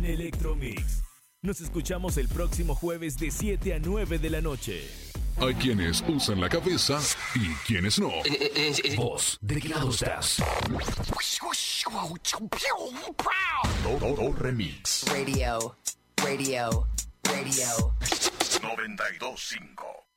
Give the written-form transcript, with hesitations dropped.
en Electromix. Nos escuchamos el próximo jueves de 7 a 9 de la noche. Hay quienes usan la cabeza y quienes no. ¿Vos de qué lado estás? Todo Remix. Radio. 92.5.